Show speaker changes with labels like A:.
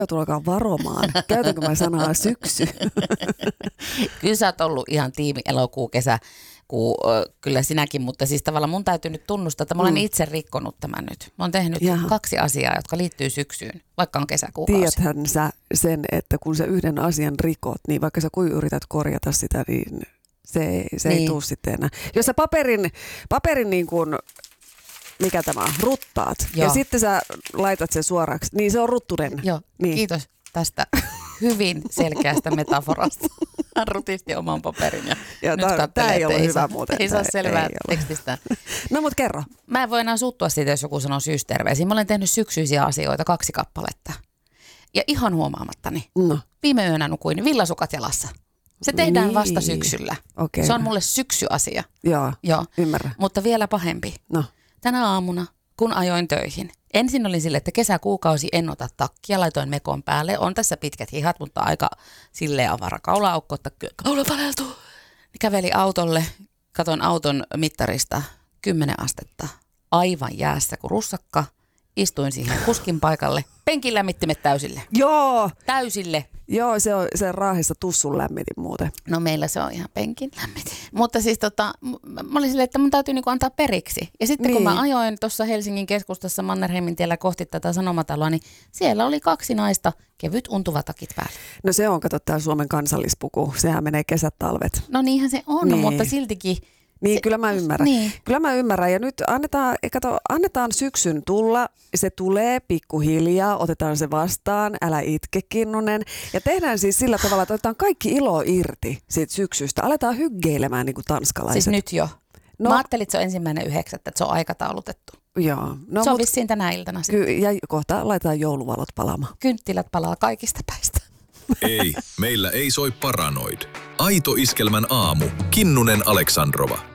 A: Tulkaa varomaan. Käytänkö mä sanaa syksy?
B: Kyllä sä oot ollut ihan tiimi elokuu, kesä, kyllä sinäkin, mutta siis tavallaan mun täytyy nyt tunnustaa, että mä olen itse rikkonut tämän nyt. Mä oon tehnyt 2 asiaa, jotka liittyy syksyyn, vaikka on kesäkuukausi.
A: Tiedäthän sä sen, että kun sä yhden asian rikot, niin vaikka sä kuin yrität korjata sitä, niin se ei tule sitten enää. Jos sä paperin niin kuin, mikä tämä on, ruttaat, ja sitten sä laitat sen suoraksi, niin se on ruttunen.
B: Joo, niin. Kiitos tästä hyvin selkeästä metaforasta. Hän rutisti oman paperin ja nyt
A: tämä ei ole hyvä muuten.
B: Ei saa selvää tekstistä.
A: No mut kerro.
B: Mä en voi enää suuttua siitä, jos joku sanoo syysterveisiä. Mä olen tehnyt syksyisiä asioita 2 kappaletta. Ja ihan huomaamattani. No. Viime yönä nukuin villasukat jalassa. Se tehdään vasta syksyllä.
A: Okay.
B: Se on mulle syksyasia.
A: Joo, ymmärrän.
B: Mutta vielä pahempi. No. Tänä aamuna, kun ajoin töihin. Ensin oli sille, että kesäkuukausi en ota takkia, laitoin mekon päälle. On tässä pitkät hihat, mutta aika silleen avara kaula-aukko, että kaula paneltuu. Käveli autolle, katon auton mittarista 10 astetta. Aivan jäässä kuin russakka. Istuin siihen kuskin paikalle. Penkin lämmittimet täysille.
A: Joo.
B: Täysille.
A: Joo, se Raahessa tussun lämmitin muuten.
B: No meillä se on ihan penkin lämmitin. Mutta siis mä olin silleen, että mun täytyy niinku antaa periksi. Ja sitten kun mä ajoin tuossa Helsingin keskustassa Mannerheimin tiellä kohti tätä sanomataloa, niin siellä oli 2 naista kevyt untuvatakit päällä.
A: No se on, kato tää Suomen kansallispuku. Sehän menee kesät talvet.
B: No niinhän se on, mutta siltikin.
A: Niin, kyllä mä ymmärrän. Niin. Kyllä mä ymmärrän. Ja nyt annetaan syksyn tulla. Se tulee pikkuhiljaa, otetaan se vastaan, älä itke Kinnunen. Ja tehdään siis sillä tavalla, että otetaan kaikki ilo irti siitä syksystä. Aletaan hyggeilemään niin kuin tanskalaiset.
B: Siis nyt jo. No, mä ajattelin, että se on 1.9., että se on aikataulutettu.
A: Joo. No,
B: se on vissiin tänä iltana sitten.
A: Ja kohta laitetaan jouluvalot palaamaan.
B: Kynttilät palaa kaikista päistä.
C: Ei, meillä ei soi paranoid. Aito Iskelmän aamu. Kinnunen Aleksandrova.